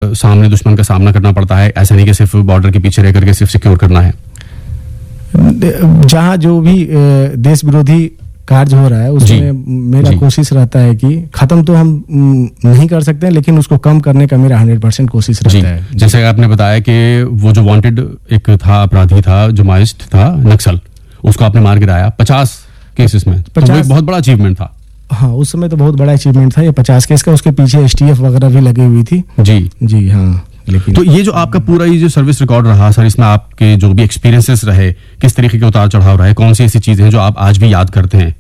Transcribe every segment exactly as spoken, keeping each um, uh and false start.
सामने दुश्मन का सामना करना पड़ता है, ऐसा नहीं कि सिर्फ बॉर्डर के पीछे रह करके सिर्फ सिक्योर करना है? जहाँ जो भी देश विरोधी कार्य हो रहा है उसमें मेरा कोशिश रहता है कि खत्म तो हम नहीं कर सकते हैं, लेकिन उसको कम करने का मेरा हंड्रेड परसेंट कोशिश रहता है। जैसे आपने बताया कि वो जो वांटेड एक था, अपराधी था, जो माइस्ट था, नक्सल, उसको आपने मार गिराया पचास केसेस में, तो वो एक बहुत बड़ा अचीवमेंट था। हाँ, उस समय तो बहुत बड़ा अचीवमेंट था ये पचास केस का। उसके पीछे एसटीएफ वगैरह भी लगी हुई थी। जी जी हाँ। लेकिन तो ये जो आपका पूरा ये जो सर्विस रिकॉर्ड रहा सर, इसमें आपके जो भी एक्सपीरियंसेस रहे, किस तरीके के उतार चढ़ाव रहे, कौन सी ऐसी चीजें हैं जो आप आज भी याद करते हैं?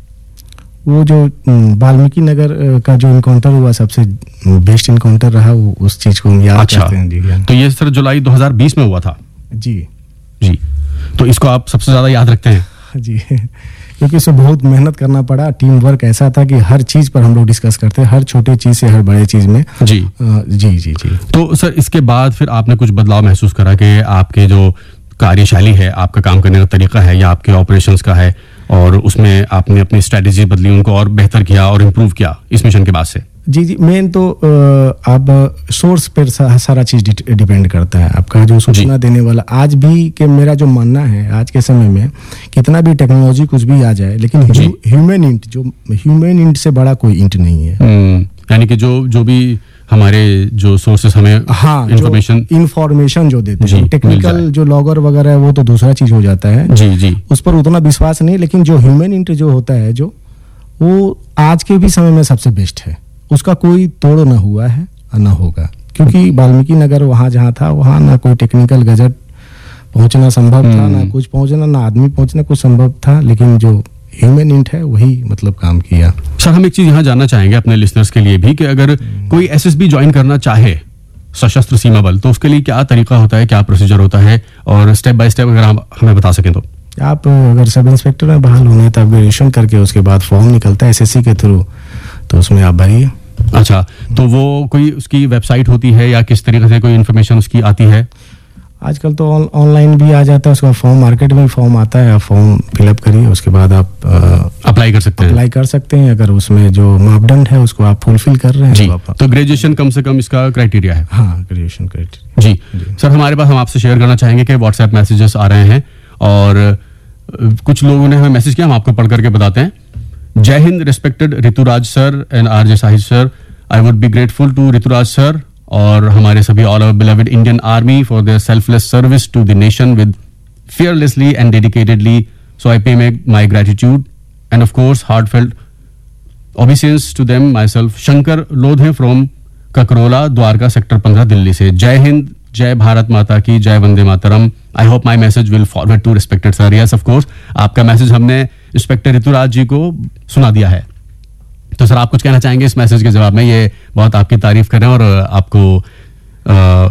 वो जो वाल्मीकि नगर का जो इनकाउंटर हुआ सबसे बेस्ट इनकाउंटर रहा, वो उस चीज को हम याद अच्छा। करते हैं। जी तो ये सर जुलाई दो हज़ार बीस में हुआ था? जी जी। तो इसको आप सबसे ज्यादा याद रखते हैं? जी, क्योंकि इसमें बहुत मेहनत करना पड़ा। टीम वर्क ऐसा था कि हर चीज पर हम लोग डिस्कस करते हैं, हर छोटे चीज से हर बड़े चीज में। जी आ, जी जी जी। तो सर इसके बाद फिर आपने कुछ बदलाव महसूस करा कि आपके जो कार्यशैली है, आपका काम करने का तरीका है, या आपके ऑपरेशंस का है, और उसमें आपने अपनी स्ट्रेटेजी बदली, उनको और बेहतर किया और इम्प्रूव किया इस मिशन के बाद से? जी जी, मेन तो अब सोर्स पर सा, सारा चीज डिपेंड करता है। आपका जो सूचना देने वाला, आज भी के मेरा जो मानना है, आज के समय में कितना भी टेक्नोलॉजी कुछ भी आ जाए, लेकिन ह्यूमन इंट, जो ह्यूमन इंट से बड़ा कोई इंट नहीं है। यानी कि जो जो भी हमारे जो सोर्सेस हमें हाँ इंफॉर्मेशन इंफॉर्मेशन जो देते हैं, टेक्निकल जो लॉगर वगैरह है वो तो दूसरा चीज हो जाता है। जी जी, उस पर उतना विश्वास नहीं, लेकिन जो ह्यूमन इंट जो होता है, जो वो आज के भी समय में सबसे बेस्ट है। उसका कोई तोड़ ना हुआ है ना होगा, क्योंकि वाल्मीकि नगर वहाँ जहाँ था, वहाँ ना कोई टेक्निकल गजट पहुंचना संभव था, ना कुछ पहुंचना, ना आदमी पहुंचना कुछ संभव था, लेकिन जो ह्यूमन इंट है वही मतलब काम किया। सर हम एक चीज यहाँ जानना चाहेंगे अपने लिसनर्स के लिए भी, कि अगर कोई एसएसबी ज्वाइन करना चाहे, सशस्त्र सीमा बल, तो उसके लिए क्या तरीका होता है, क्या प्रोसीजर होता है, और स्टेप बाय स्टेप अगर आप हमें बता सकें तो? आप अगर सब इंस्पेक्टर में बहाल होना है तो ग्रेजुएशन करके उसके बाद फॉर्म निकलता है एसएससी के थ्रू, तो उसमें आप भरिए। अच्छा, तो वो कोई उसकी वेबसाइट होती है या किस तरीके से कोई इन्फॉर्मेशन उसकी आती है? आजकल तो ऑनलाइन भी आ जाता है, उसका फॉर्म मार्केट में फॉर्म आता है, आप फॉर्म फिलअप करिए, उसके बाद आप अप्लाई कर सकते हैं अप्लाई कर सकते हैं। अगर उसमें जो मापदंड है उसको आप फुलफिल कर रहे हैं जी, तो, तो ग्रेजुएशन कम से कम इसका क्राइटेरिया है? हाँ, ग्रेजुएशन क्राइटेरिया। जी, जी सर, हमारे पास हम आपसे शेयर करना चाहेंगे कि व्हाट्सएप मैसेजेस आ रहे हैं, और कुछ लोगों ने हमें मैसेज किया, हम आपको पढ़ करके बताते हैं। जय Hind, respected Rituraj sir and RJ Shahid sir, I would be grateful to Rituraj sir और हमारे सभी all over beloved Indian army for their selfless service to the nation with fearlessly and dedicatedly, so I pay my, my gratitude and of course heartfelt obeisance to them myself. Shankar Lodhe from Kakrola, Dwarka sector पंद्रह, दिल्ली से। जय हिंद, जय भारत माता की, जय Vande Mataram. I hope my message will forward to respected sir. Yes of course, आपका message हमने inspector Rituraj जी को सुना दिया है। तो सर आप कुछ कहना चाहेंगे इस मैसेज के जवाब में? ये बहुत आपकी तारीफ कर रहे हैं और आपको आ,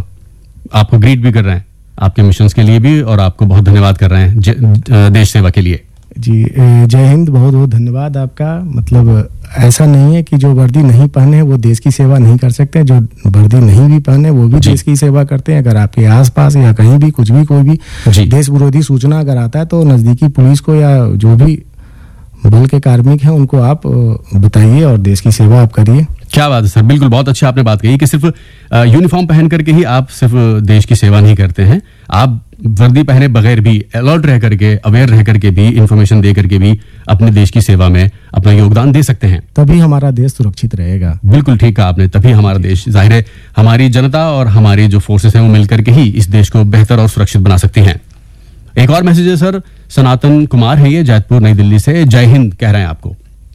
आपको ग्रीट भी कर रहे हैं आपके मिशंस के लिए भी, और आपको बहुत धन्यवाद कर रहे हैं देश सेवा के लिए। जी, जय हिंद, बहुत बहुत धन्यवाद आपका। मतलब ऐसा नहीं है कि जो वर्दी नहीं पहने वो देश की सेवा नहीं कर सकते, जो वर्दी नहीं भी पहने वो भी देश की सेवा करते हैं। अगर आपके आसपास या कहीं भी कुछ भी कोई भी देश विरोधी सूचना अगर आता है तो नजदीकी पुलिस को या जो भी बल के कार्मिक हैं उनको आप बताइए और देश की सेवा आप करिए। क्या बात है सर, बिल्कुल बहुत अच्छी आपने बात कही कि सिर्फ यूनिफॉर्म पहन करके ही आप सिर्फ देश की सेवा नहीं करते हैं, आप वर्दी पहने बगैर भी अलर्ट रह करके, अवेयर रह करके भी, इंफॉर्मेशन दे करके भी अपने देश की सेवा में अपना योगदान दे सकते हैं। तभी हमारा देश सुरक्षित रहेगा। बिल्कुल ठीक कहा आपने, तभी हमारा देश, जाहिर है हमारी जनता और हमारी जो फोर्सेस हैं वो मिलकर के ही इस देश को बेहतर और सुरक्षित बना सकती हैं। एक और मैसेज है सर, सनातन कुमार है ये, जैतपुर नई दिल्ली से। जय हिंद कह रहे हैं आपको।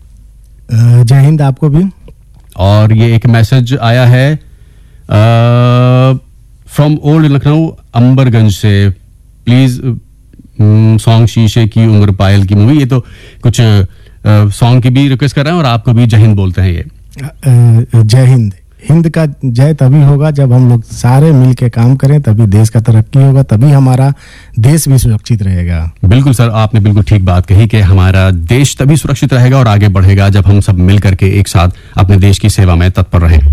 जय हिंद आपको भी। और ये एक मैसेज आया है फ्रॉम ओल्ड लखनऊ अंबरगंज से, प्लीज सॉन्ग शीशे की उम्र पायल की मूवी। ये तो कुछ सॉन्ग की भी रिक्वेस्ट कर रहे हैं और आपको भी जय हिंद बोलते हैं ये। जय हिंद, हिंद का जय तभी होगा जब हम लोग सारे मिलके काम करें, तभी देश का तरक्की होगा, तभी हमारा देश भी सुरक्षित रहेगा। बिल्कुल सर, आपने बिल्कुल ठीक बात कही कि हमारा देश तभी सुरक्षित रहेगा और आगे बढ़ेगा जब हम सब मिल करके एक साथ अपने देश की सेवा में तत्पर रहें।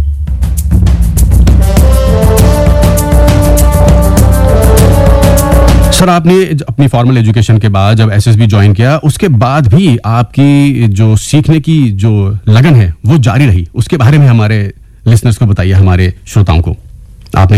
सर आपने अपनी फॉर्मल एजुकेशन के बाद जब एसएसबी ज्वाइन किया, उसके बाद भी आपकी जो सीखने की जो लगन है वो जारी रही, उसके बारे में हमारे लिसनर्स को बताइए, हमारे श्रोताओं को। आपने